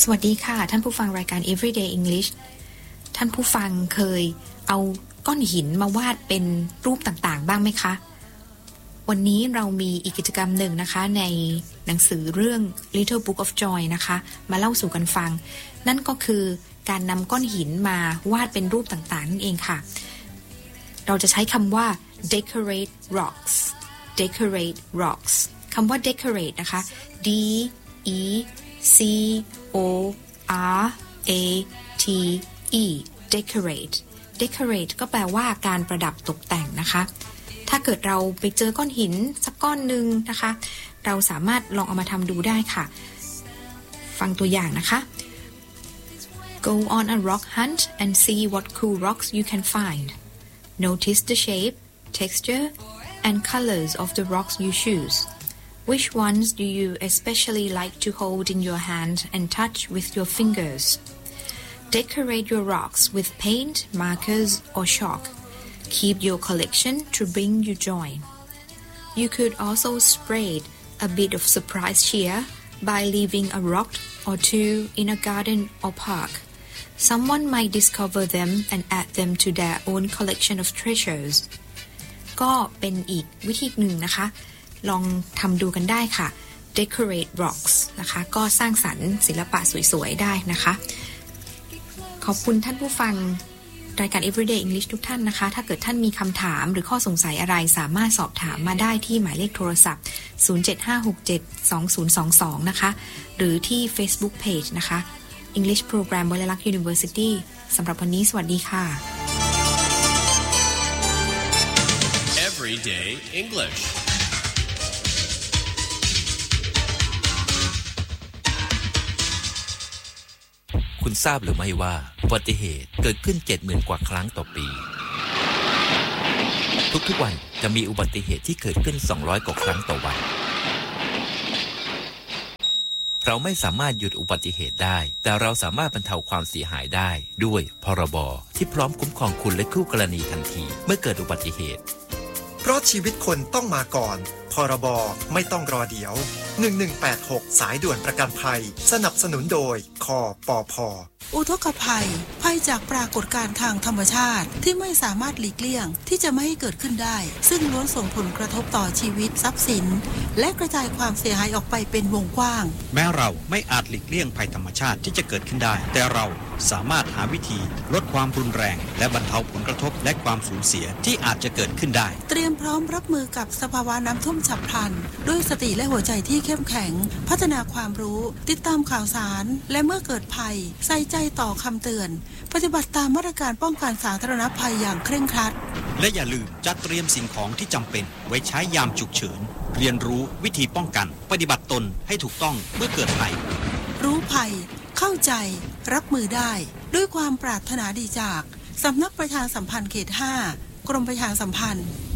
วัสดีค่ะท่านผู้ฟังรายการ Everyday English ท่านผู้ฟังเคยเอาก้อนหินมาวาดเป็นรูปต่างๆบ้างไหมคะวันนี้เรามีอีกกิจกรรมหนึ่งนะคะในหนังสือเรื่อง Little Book of Joy นะคะมาเล่าสู่กันฟังนั่นก็คือการนำก้อนหินมาวาดเป็นรูปต่างๆนั่นเองค่ะเราจะใช้คำว่า decorate rocks decorate rocks คำว่า decorate นะคะ D E C O R A T E decorate decorate ก็แปลว่าการประดับตกแต่งนะคะถ้าเกิดเราไปเจอก้อนหินสักก้อนหนึ่งนะคะเราสามารถลองเอามาทำดูได้ค่ะฟังตัวอย่างนะคะ Go on a rock hunt and see what cool rocks you can find. Notice the shape, texture, and colors of the rocks you choose.Which ones do you especially like to hold in your hand and touch with your fingers? Decorate your rocks with paint, markers, or chalk. Keep your collection to bring you joy. You could also spread a bit of surprise cheer by leaving a rock or two in a garden or park. Someone might discover them and add them to their own collection of treasures. ก็เป็นอีกวิธีหนึ่งนะคะลองทำดูกันได้ค่ะ decorate rocks นะคะก็สร้างสรรค์ศิลปะสวยๆได้นะคะขอบคุณท่านผู้ฟังรายการ Everyday English ทุกท่านนะคะถ้าเกิดท่านมีคำถามหรือข้อสงสัยอะไรสามารถสอบถามมาได้ที่หมายเลขโทรศัพท์075672022นะคะหรือที่ Facebook Page นะคะ English Program วลัยลักษณ์ University สำหรับวันนี้สวัสดีค่ะ Everyday English คุณทราบหรือไม่ว่าอุบัติเหตุเกิดขึ้น 70,000 กว่าครั้งต่อปีทุกๆวันจะมีอุบัติเหตุที่เกิดขึ้น200กว่าครั้งต่อวันเราไม่สามารถหยุดอุบัติเหตุได้แต่เราสามารถบรรเทาความเสียหายได้ด้วยพรบที่พร้อมคุ้มครองคุณและคู่กรณีทันทีเมื่อเกิดอุบัติเหตุเพราะชีวิตคนต้องมาก่อนพรบไม่ต้องรอเดี๋ยว1186สายด่วนประกันภัยสนับสนุนโดยคปภ. อุทกภัยภัยจากปรากฏการณ์ทางธรรมชาติที่ไม่สามารถหลีกเลี่ยงที่จะไม่ให้เกิดขึ้นได้ซึ่งล้วนส่งผลกระทบต่อชีวิตทรัพย์สินและกระจายความเสียหายออกไปเป็นวงกว้างแม้เราไม่อาจหลีกเลี่ยงภัยธรรมชาติที่จะเกิดขึ้นได้แต่เราสามารถหาวิธีลดความรุนแรงและบรรเทาผลกระทบและความสูญเสียที่อาจจะเกิดขึ้นได้เตรียมพร้อมรับมือกับสภาวะน้ำท่วมฉับพลันด้วยสติและหัวใจที่เข้มแข็งพัฒนาความรู้ติดตามข่าวสารและเมื่อเกิดภัยใส่ใจต่อคำเตือนปฏิบัติตามมาตรการป้องกันสาธารณภัยอย่างเคร่งครัดและอย่าลืมจัดเตรียมสิ่งของที่จำเป็นไว้ใช้ยามฉุกเฉินเรียนรู้วิธีป้องกันปฏิบัติตนให้ถูกต้องเมื่อเกิดภัยรู้ภัยเข้าใจรับมือได้ด้วยความปรารถนาดีจากสำนักประชาสัมพันธ์เขต 5 กรมประชาสัมพันธ์